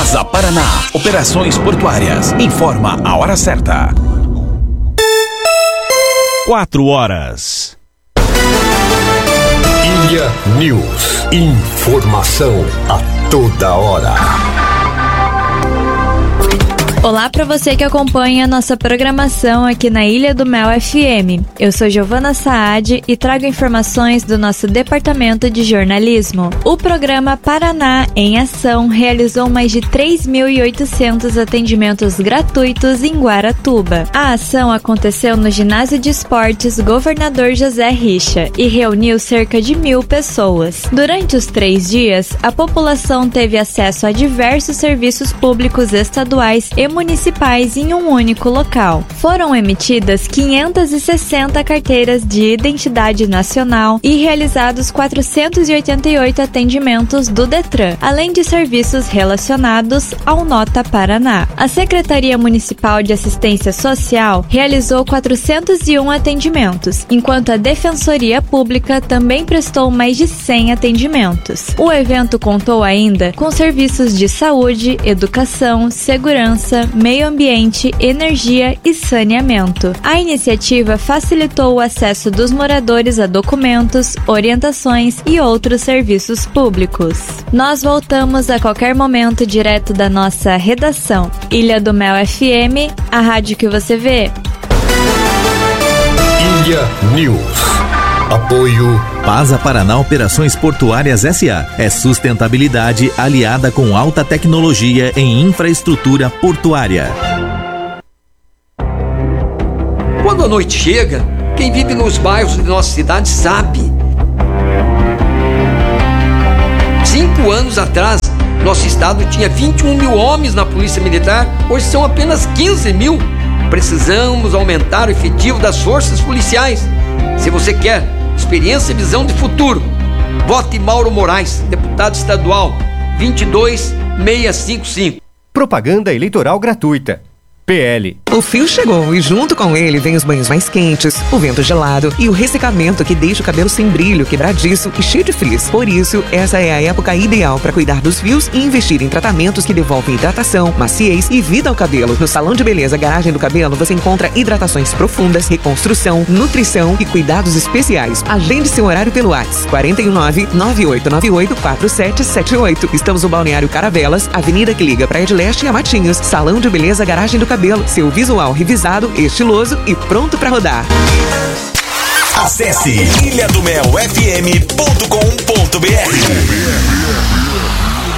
Pasa Paraná, operações portuárias. Informa a hora certa. 4 horas. Ilha News. Informação a toda hora. Olá para você que acompanha a nossa programação aqui na Ilha do Mel FM. Eu sou Giovana Saad e trago informações do nosso departamento de jornalismo. O programa Paraná em Ação realizou mais de 3.800 atendimentos gratuitos em Guaratuba. A ação aconteceu no Ginásio de Esportes Governador José Richa e reuniu cerca de 1.000 pessoas. Durante os 3 dias, a população teve acesso a diversos serviços públicos estaduais e municipais em um único local. Foram emitidas 560 carteiras de identidade nacional e realizados 488 atendimentos do Detran, além de serviços relacionados ao Nota Paraná. A Secretaria Municipal de Assistência Social realizou 401 atendimentos, enquanto a Defensoria Pública também prestou mais de 100 atendimentos. O evento contou ainda com serviços de saúde, educação, segurança, meio ambiente, energia e saneamento. A iniciativa facilitou o acesso dos moradores a documentos, orientações e outros serviços públicos. Nós voltamos a qualquer momento direto da nossa redação. Ilha do Mel FM, a rádio que você vê. Ilha News. Apoio Pasa Paraná Operações Portuárias S.A. É sustentabilidade aliada com alta tecnologia em infraestrutura portuária. Quando a noite chega, quem vive nos bairros de nossa cidade sabe. 5 anos atrás, nosso estado tinha 21 mil homens na Polícia Militar, hoje são apenas 15 mil. Precisamos aumentar o efetivo das forças policiais. Se você quer experiência e visão de futuro, vote Mauro Moraes, deputado estadual, 22655. Propaganda eleitoral gratuita. PL. O frio chegou e junto com ele vem os banhos mais quentes, o vento gelado e o ressecamento que deixa o cabelo sem brilho, quebradiço e cheio de frizz. Por isso, essa é a época ideal para cuidar dos fios e investir em tratamentos que devolvem hidratação, maciez e vida ao cabelo. No Salão de Beleza Garagem do Cabelo você encontra hidratações profundas, reconstrução, nutrição e cuidados especiais. Agende seu horário pelo WhatsApp 419-9898-4778. Estamos no Balneário Caravelas, avenida que liga Praia de Leste e a Matinhos. Salão de Beleza Garagem do Cabelo, seu visual revisado, estiloso e pronto para rodar. Acesse ilhadomelfm.com.br.